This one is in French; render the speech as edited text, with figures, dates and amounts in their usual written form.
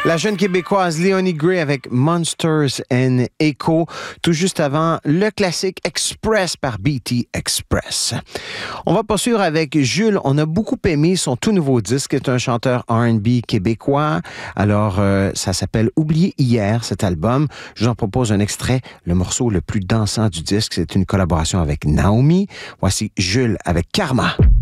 La jeune québécoise Léonie Gray avec Monsters and Echo, tout juste avant le classique Express par BT Express. On va poursuivre avec Jules. On a beaucoup aimé son tout nouveau disque. C'est un chanteur R&B québécois. Alors, ça s'appelle Oublier hier, cet album. Je vous en propose un extrait, le morceau le plus dansant du disque. C'est une collaboration avec Naomi. Voici Jules avec Karma.